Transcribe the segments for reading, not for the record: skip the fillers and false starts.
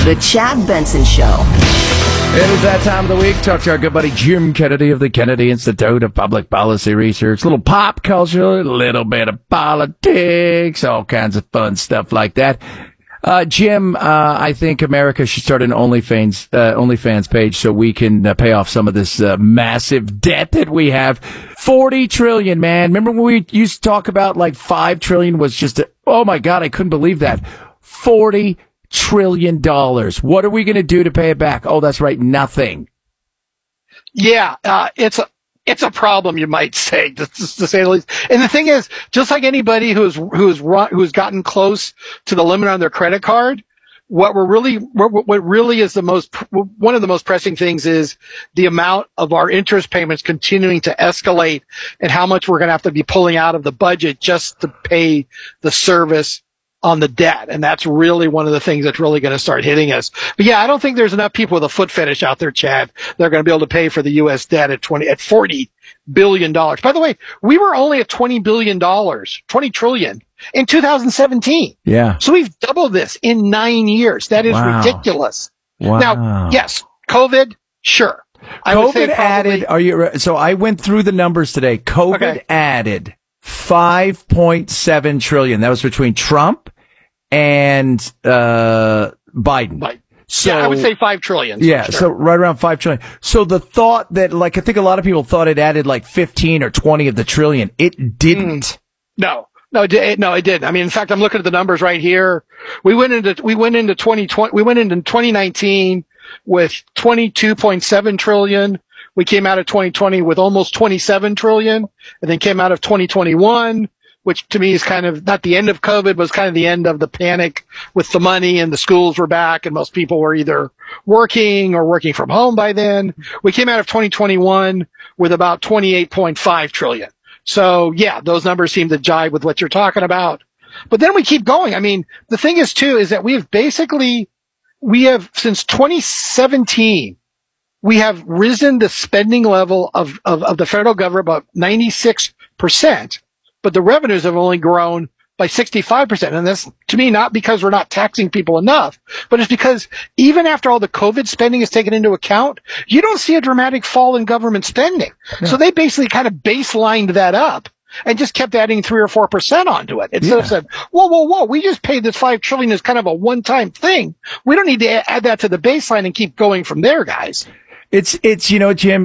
The Chad Benson Show. It is that time of the week. Talk to our good buddy Jim Kennedy of the Kennedy Institute of Public Policy Research. A little pop culture, a little bit of politics, all kinds of fun stuff like that. Jim, I think America should start an OnlyFans page so we can pay off some of this massive debt that we have. 40 trillion, man. Remember when we used to talk about like 5 trillion was just oh my God, I couldn't believe that. $40 trillion. What are we going to do to pay it back? Oh, that's right. Nothing. Yeah. It's a problem, you might say, to say the least. And the thing is, just like anybody who's gotten close to the limit on their credit card, what really is one of the most pressing things is the amount of our interest payments continuing to escalate and how much we're going to have to be pulling out of the budget just to pay the service on the debt. And that's really one of the things that's really going to start hitting us. But yeah, I don't think there's enough people with a foot fetish out there, Chad. They're going to be able to pay for the U.S. debt at $40 billion. By the way, we were only at $20 billion, 20 trillion in 2017. Yeah. So we've doubled this in 9 years. That is ridiculous. Wow. Now, yes, COVID, sure. COVID added, so I went through the numbers today. COVID added 5.7 trillion. That was between Trump and Biden. So yeah, I would say 5 trillion. Yeah, sure. so right around 5 trillion. So the thought that, like, I think a lot of people thought it added like 15 or 20 of the trillion. It didn't. No, it didn't. I mean, in fact, I'm looking at the numbers right here. We went into 2019 with 22.7 trillion. We came out of 2020 with almost 27 trillion, and then came out of 2021, which to me is kind of not the end of COVID, was kind of the end of the panic with the money, and the schools were back and most people were either working or working from home by then. We came out of 2021 with about 28.5 trillion. So yeah, those numbers seem to jive with what you're talking about. But then we keep going. I mean, the thing is too, is that we have since 2017, we have risen the spending level of the federal government about 96%, but the revenues have only grown by 65%. And that's, to me, not because we're not taxing people enough, but it's because even after all the COVID spending is taken into account, you don't see a dramatic fall in government spending. No. So they basically kind of baselined that up and just kept adding 3 or 4% onto it. Instead of saying, whoa, we just paid this 5 trillion as kind of a one-time thing. We don't need to add that to the baseline and keep going from there, guys. It's Jim,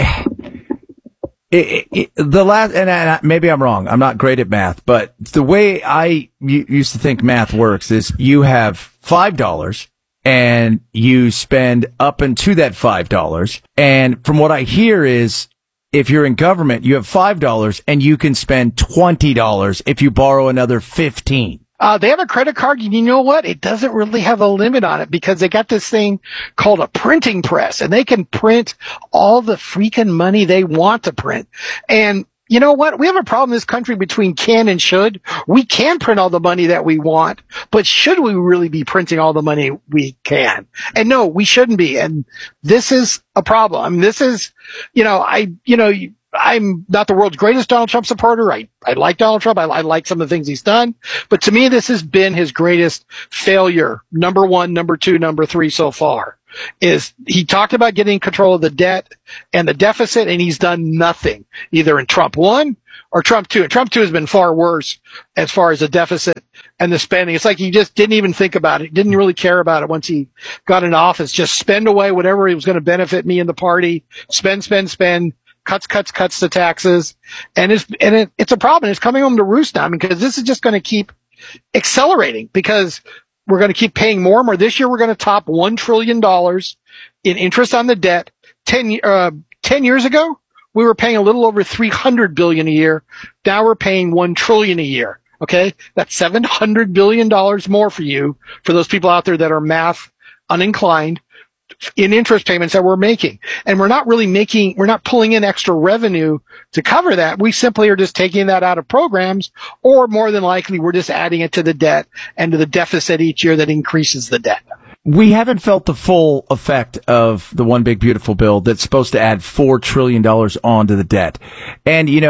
maybe I'm wrong. I'm not great at math, but the way I used to think math works is you have $5 and you spend up into that $5. And from what I hear is, if you're in government, you have $5 and you can spend $20 if you borrow another 15. They have a credit card, and you know what? It doesn't really have a limit on it because they got this thing called a printing press, and they can print all the freaking money they want to print. And you know what? We have a problem in this country between can and should. We can print all the money that we want, but should we really be printing all the money we can? And no, we shouldn't be. And this is a problem. I mean, this is, I'm not the world's greatest Donald Trump supporter. I like Donald Trump. I like some of the things he's done. But to me, this has been his greatest failure. Number 1, number 2, number 3 so far. Is he talked about getting control of the debt and the deficit, and he's done nothing, either in Trump 1 or Trump 2. And Trump 2 has been far worse as far as the deficit and the spending. It's like he just didn't even think about it. Didn't really care about it once he got in office. Just spend away whatever he was going to benefit me and the party. Spend. Cuts the taxes. And it's a problem. It's coming home to roost now, because this is just going to keep accelerating, because we're going to keep paying more and more. This year, we're going to top $1 trillion in interest on the debt. 10 years ago, we were paying a little over $300 billion a year. Now we're paying $1 trillion a year. Okay. That's $700 billion more for you, for those people out there that are math uninclined, in interest payments that we're making. And we're not pulling in extra revenue to cover that. We simply are just taking that out of programs, or more than likely, we're just adding it to the debt and to the deficit each year that increases the debt. We haven't felt the full effect of the One Big Beautiful Bill that's supposed to add $4 trillion onto the debt. And, you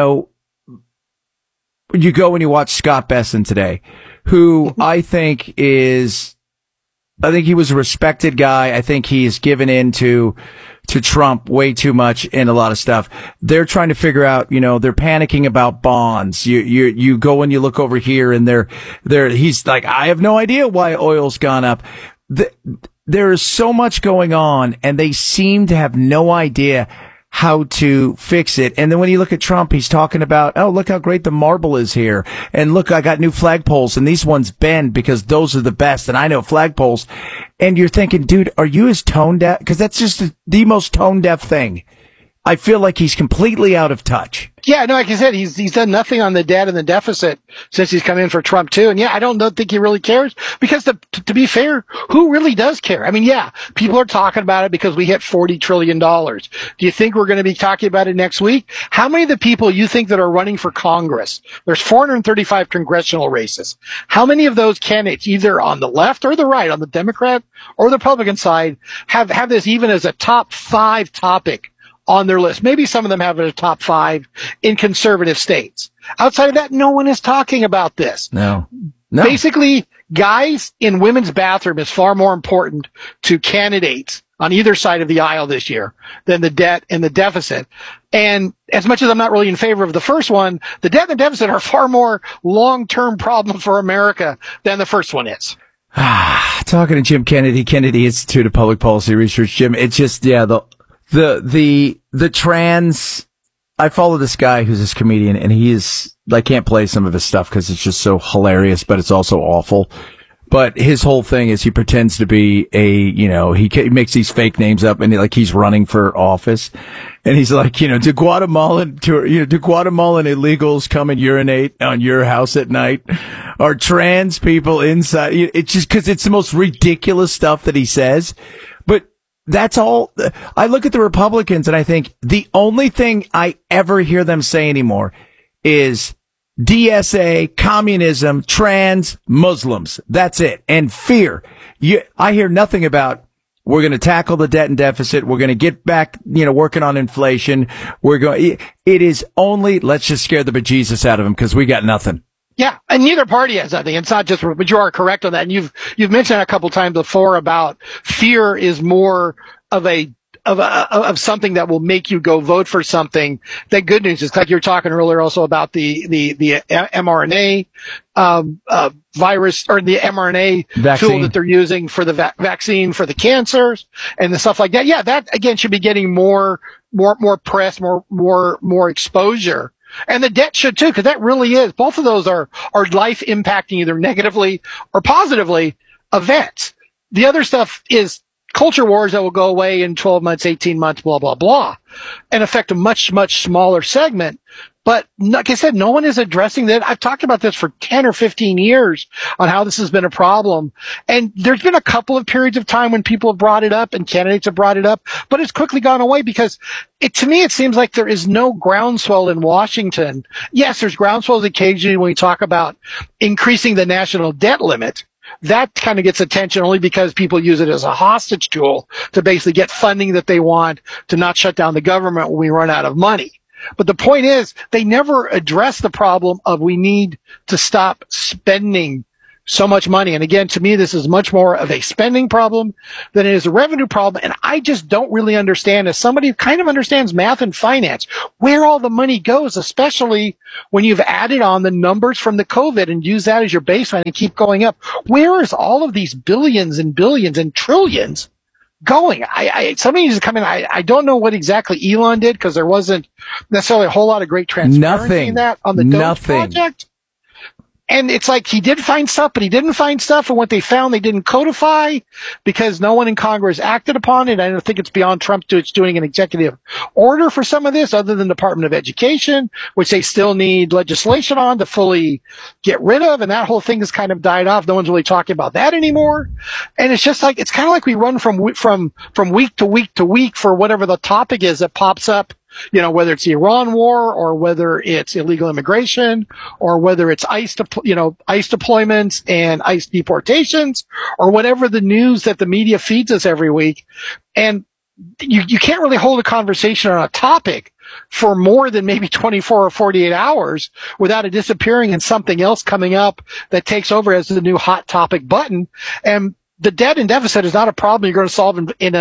go and you watch Scott Besson today, who I think is I think he was a respected guy. I think he's given in to Trump way too much in a lot of stuff. They're trying to figure out, they're panicking about bonds. You go and you look over here and he's like, I have no idea why oil's gone up. There is so much going on and they seem to have no idea how to fix it. And then when you look at Trump, he's talking about, oh, look how great the marble is here. And look, I got new flagpoles and these ones bend because those are the best. And I know flagpoles. And you're thinking, dude, are you as tone deaf? Because that's just the most tone deaf thing. I feel like he's completely out of touch. Yeah, no, like I said, he's done nothing on the debt and the deficit since he's come in for Trump too. And yeah, I don't think he really cares because to be fair, who really does care? I mean, yeah, people are talking about it because we hit $40 trillion. Do you think we're going to be talking about it next week? How many of the people you think that are running for Congress? There's 435 congressional races. How many of those candidates, either on the left or the right, on the Democrat or the Republican side, have this even as a top 5 topic on their list? Maybe some of them have it as top 5 in conservative states. Outside of that, no one is talking about this. No. Basically, guys in women's bathroom is far more important to candidates on either side of the aisle this year than the debt and the deficit. And as much as I'm not really in favor of the first one, the debt and the deficit are far more long-term problem for America than the first one is. Talking to Jim Kennedy, Kennedy Institute of Public Policy Research. Jim, it's just, the trans, I follow this guy who's this comedian and I can't play some of his stuff because it's just so hilarious, but it's also awful. But his whole thing is he pretends to be he makes these fake names up and he's running for office. And he's like, do Guatemalan illegals come and urinate on your house at night? Are trans people inside? It's just because it's the most ridiculous stuff that he says. But that's all. I look at the Republicans and I think the only thing I ever hear them say anymore is DSA, communism, trans, Muslims. That's it. And fear. I hear nothing about we're going to tackle the debt and deficit. We're going to get back, working on inflation. It is only let's just scare the bejesus out of them because we got nothing. Yeah, and neither party has nothing. It's not just, but you are correct on that. And you've mentioned a couple times before about fear is more of something that will make you go vote for something. The good news is, like you were talking earlier, also about the mRNA virus or the mRNA vaccine tool that they're using for the vaccine for the cancers and the stuff like that. Yeah, that again should be getting more press, more exposure. And the debt should too, because that really is. Both of those are life impacting either negatively or positively events. The other stuff is culture wars that will go away in 12 months, 18 months, blah, blah, blah, and affect a much, much smaller segment. But like I said, no one is addressing that. I've talked about this for 10 or 15 years on how this has been a problem. And there's been a couple of periods of time when people have brought it up and candidates have brought it up, but it's quickly gone away because to me, it seems like there is no groundswell in Washington. Yes, there's groundswells occasionally when we talk about increasing the national debt limit. That kind of gets attention only because people use it as a hostage tool to basically get funding that they want to not shut down the government when we run out of money. But the point is, they never address the problem of we need to stop spending so much money. And again, to me, this is much more of a spending problem than it is a revenue problem. And I just don't really understand, as somebody who kind of understands math and finance, where all the money goes, especially when you've added on the numbers from the COVID and use that as your baseline and keep going up. Where is all of these billions and billions and trillions going? Somebody needs to come in. I don't know what exactly Elon did because there wasn't necessarily a whole lot of great transparency in that on the Doge project. And it's like he did find stuff, but he didn't find stuff. And what they found, they didn't codify because no one in Congress acted upon it. I don't think it's beyond Trump doing an executive order for some of this other than the Department of Education, which they still need legislation on to fully get rid of. And that whole thing has kind of died off. No one's really talking about that anymore. And it's just like, it's kind of like we run from week to week to week for whatever the topic is that pops up. Whether it's the Iran war or whether it's illegal immigration or whether it's ICE deployments and ICE deportations or whatever the news that the media feeds us every week. And you can't really hold a conversation on a topic for more than maybe 24 or 48 hours without it disappearing and something else coming up that takes over as the new hot topic button. And the debt and deficit is not a problem you're going to solve in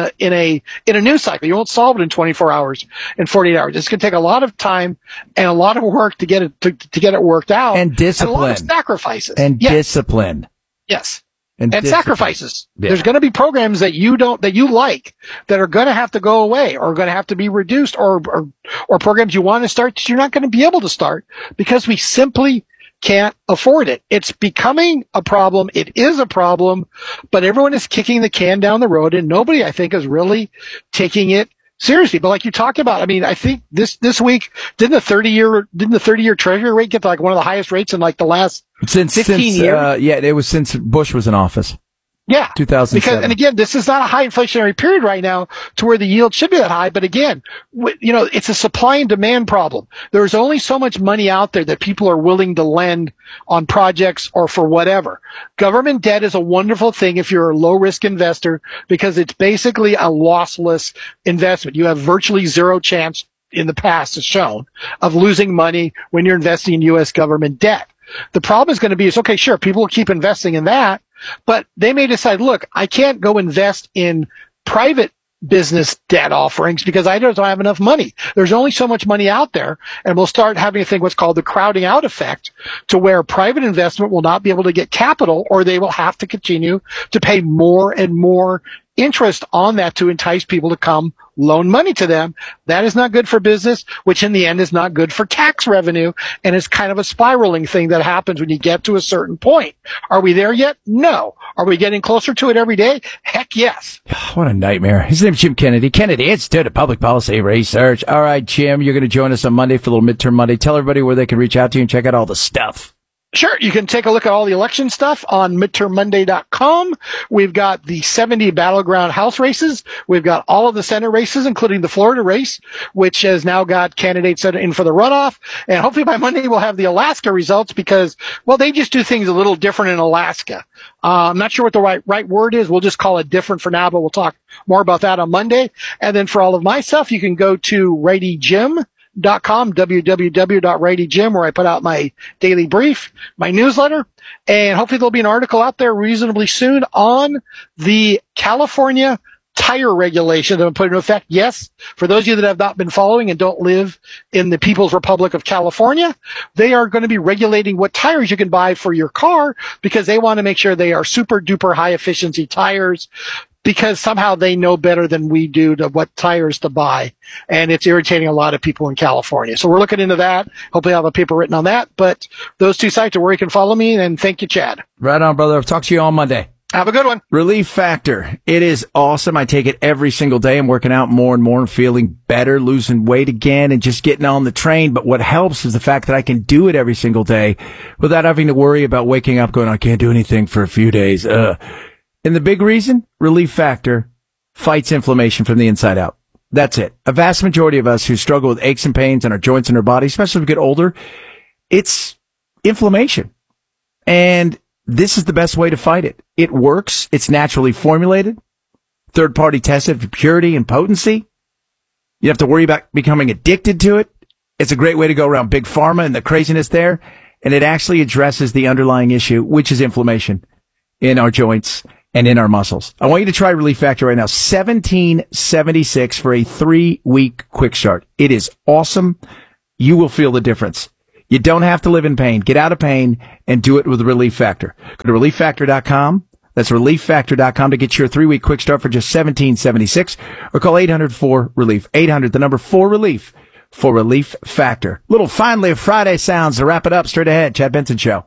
a news cycle. You won't solve it in 24 hours, in 48 hours. It's going to take a lot of time and a lot of work to get it to get it worked out, and discipline, and a lot of sacrifices, and discipline. Yes. And sacrifices. Yeah. There's going to be programs that you like that are going to have to go away or going to have to be reduced, or programs you want to start that you're not going to be able to start because we simply can't afford it. It's becoming a problem. It is a problem, but everyone is kicking the can down the road, and nobody, I think, is really taking it seriously. But like you talked about, I mean, I think this week, didn't the 30-year treasury rate get to like one of the highest rates in like the last 15 years? Yeah, it was since Bush was in office. Yeah. 2007. Because, and again, this is not a high inflationary period right now to where the yield should be that high. But again, it's a supply and demand problem. There's only so much money out there that people are willing to lend on projects or for whatever. Government debt is a wonderful thing if you're a low risk investor because it's basically a lossless investment. You have virtually zero chance, in the past has shown, of losing money when you're investing in U.S. government debt. The problem is going to be okay, sure, people will keep investing in that, but they may decide, look, I can't go invest in private business debt offerings because I don't have enough money. There's only so much money out there, and we'll start having a thing what's called the crowding out effect, to where private investment will not be able to get capital, or they will have to continue to pay more and more interest on that to entice people to come loan money to them. That is not good for business, which in the end is not good for tax revenue. And it's kind of a spiraling thing that happens when you get to a certain point. Are we there yet? No. Are we getting closer to it every day? Heck yes. What a nightmare. His name's Jim Kennedy. Kennedy Institute of Public Policy Research. All right, Jim, you're going to join us on Monday for a little midterm Monday. Tell everybody where they can reach out to you and check out all the stuff. Sure. You can take a look at all the election stuff on midtermmonday.com. We've got the 70 battleground House races. We've got all of the Senate races, including the Florida race, which has now got candidates in for the runoff. And hopefully by Monday we'll have the Alaska results because, well, they just do things a little different in Alaska. I'm not sure what the right word is. We'll just call it different for now, but we'll talk more about that on Monday. And then for all of my stuff, you can go to RightyJim.com, www.RightyJim, where I put out my daily brief, my newsletter, and hopefully there'll be an article out there reasonably soon on the California tire regulation that will put into effect. Yes, for those of you that have not been following and don't live in the People's Republic of California, they are going to be regulating what tires you can buy for your car because they want to make sure they are super duper high efficiency tires, because somehow they know better than we do to what tires to buy. And it's irritating a lot of people in California. So we're looking into that. Hopefully I'll have a paper written on that. But those two sites are where you can follow me. And thank you, Chad. Right on, brother. I'll talk to you on Monday. Have a good one. Relief Factor. It is awesome. I take it every single day. I'm working out more and more and feeling better, losing weight again and just getting on the train. But what helps is the fact that I can do it every single day without having to worry about waking up going, I can't do anything for a few days. And the big reason, Relief Factor fights inflammation from the inside out. That's it. A vast majority of us who struggle with aches and pains in our joints and our body, especially as we get older, it's inflammation. And this is the best way to fight it. It works. It's naturally formulated, third-party tested for purity and potency. You have to worry about becoming addicted to it. It's a great way to go around Big Pharma and the craziness there. And it actually addresses the underlying issue, which is inflammation in our joints and in our muscles. I want you to try Relief Factor right now. $17.76 for a 3-week quick start. It is awesome. You will feel the difference. You don't have to live in pain. Get out of pain and do it with Relief Factor. Go to ReliefFactor.com. That's ReliefFactor.com to get your 3-week quick start for just $17.76, or call 800-4-RELIEF. 800, the number 4-RELIEF for Relief Factor. Little finally of Friday sounds to wrap it up. Straight ahead, Chad Benson Show.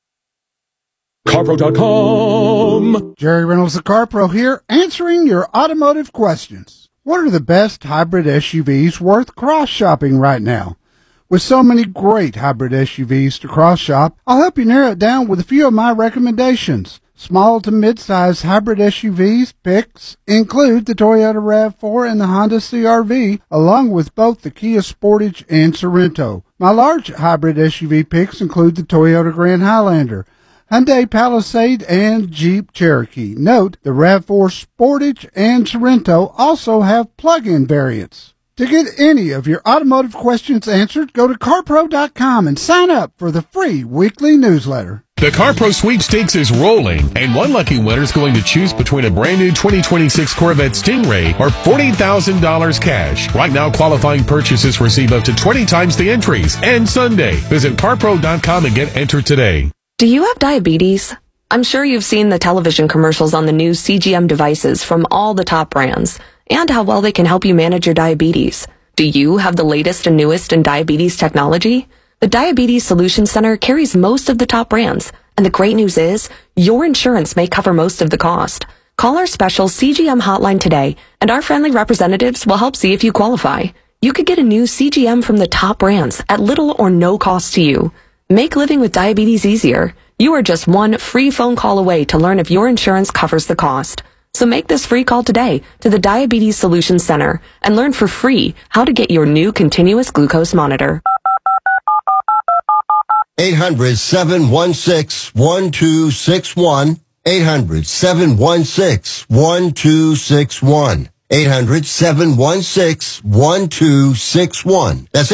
CarPro.com. Jerry Reynolds, the CarPro here, answering your automotive questions. What are the best hybrid SUVs worth cross-shopping right now? With so many great hybrid SUVs to cross-shop, I'll help you narrow it down with a few of my recommendations. Small to mid-size hybrid SUVs picks include the Toyota RAV4 and the Honda CR-V, along with both the Kia Sportage and Sorento. My large hybrid SUV picks include the Toyota Grand Highlander, Hyundai Palisade, and Jeep Cherokee. Note, the RAV4 Sportage and Sorento also have plug-in variants. To get any of your automotive questions answered, go to CarPro.com and sign up for the free weekly newsletter. The CarPro sweepstakes is rolling, and one lucky winner is going to choose between a brand new 2026 Corvette Stingray or $40,000 cash. Right now, qualifying purchases receive up to 20 times the entries. And Sunday. Visit CarPro.com and get entered today. Do you have diabetes? I'm sure you've seen the television commercials on the new CGM devices from all the top brands and how well they can help you manage your diabetes. Do you have the latest and newest in diabetes technology? The Diabetes Solution Center carries most of the top brands, and the great news is your insurance may cover most of the cost. Call our special CGM hotline today, and our friendly representatives will help see if you qualify. You could get a new CGM from the top brands at little or no cost to you. Make living with diabetes easier. You are just one free phone call away to learn if your insurance covers the cost. So make this free call today to the Diabetes Solution Center and learn for free how to get your new continuous glucose monitor. 800-716-1261. 800-716-1261. 800-716-1261. That's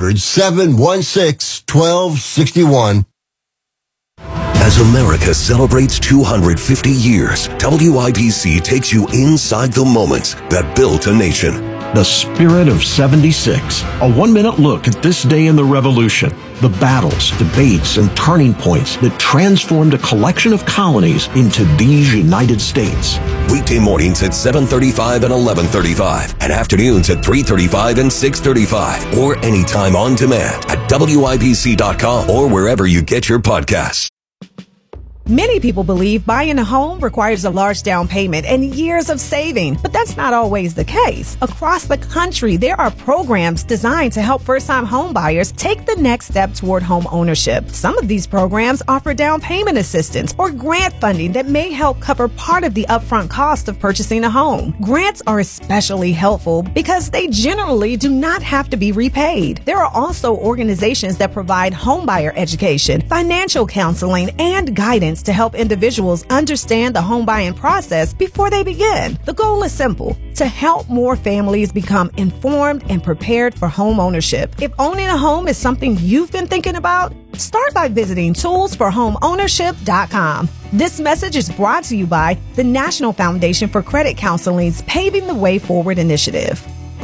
800-716-1261. As America celebrates 250 years, WIBC takes you inside the moments that built a nation. The Spirit of 76. A 1-minute look at this day in the Revolution. The battles, debates, and turning points that transformed a collection of colonies into these United States. Weekday mornings at 7:35 and 11:35, and afternoons at 3:35 and 6:35, or anytime on demand at WIBC.com or wherever you get your podcasts. Many people believe buying a home requires a large down payment and years of saving, but that's not always the case. Across the country, there are programs designed to help first-time home buyers take the next step toward home ownership. Some of these programs offer down payment assistance or grant funding that may help cover part of the upfront cost of purchasing a home. Grants are especially helpful because they generally do not have to be repaid. There are also organizations that provide homebuyer education, financial counseling, and guidance to help individuals understand the home buying process before they begin. The goal is simple: to help more families become informed and prepared for home ownership. If owning a home is something you've been thinking about, start by visiting toolsforhomeownership.com. This message is brought to you by the National Foundation for Credit Counseling's Paving the Way Forward initiative.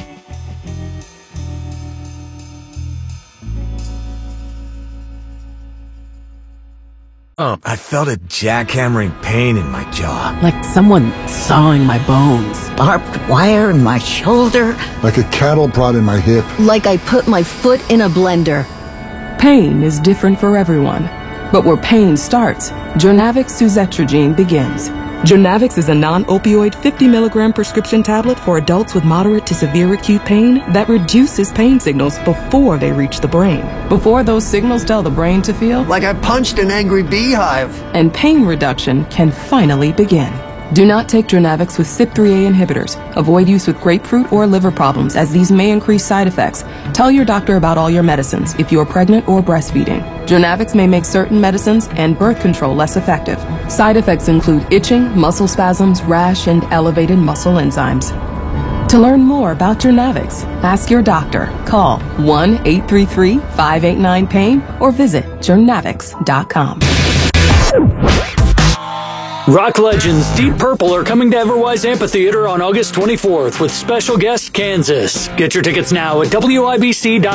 I felt a jackhammering pain in my jaw. Like someone sawing my bones. Barbed wire in my shoulder. Like a cattle prod in my hip. Like I put my foot in a blender. Pain is different for everyone. But where pain starts, Jornavix suzetrigine begins. Jornavix is a non-opioid 50-milligram prescription tablet for adults with moderate to severe acute pain that reduces pain signals before they reach the brain. Before those signals tell the brain to feel like I punched an angry beehive. And pain reduction can finally begin. Do not take Jornavix with CYP3A inhibitors. Avoid use with grapefruit or liver problems, as these may increase side effects. Tell your doctor about all your medicines if you are pregnant or breastfeeding. Jornavix may make certain medicines and birth control less effective. Side effects include itching, muscle spasms, rash, and elevated muscle enzymes. To learn more about Jornavix, ask your doctor. Call 1-833-589-PAIN or visit jornavix.com. Rock legends Deep Purple are coming to Everwise Amphitheater on August 24th with special guest Kansas. Get your tickets now at WIBC.com.